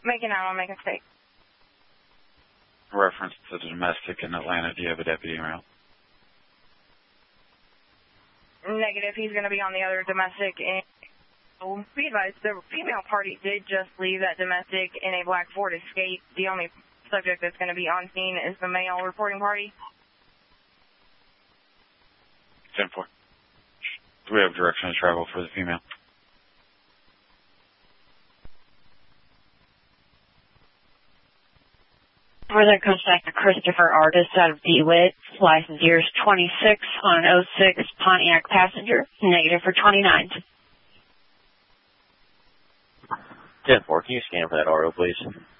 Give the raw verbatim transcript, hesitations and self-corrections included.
Making out, I'm making state. Reference to the domestic in Atlanta. Do you have a deputy en route? Negative. He's going to be on the other domestic. And oh, be advised, the female party did just leave that domestic in a black Ford Escape. The only subject that's going to be on scene is the male reporting party. ten four. Do we have direction of travel for the female? Further contact to Christopher Artist out of DeWitt, license years twenty-six on an oh six Pontiac Passenger, negative for twenty-nine. ten four, can you scan for that R O, please?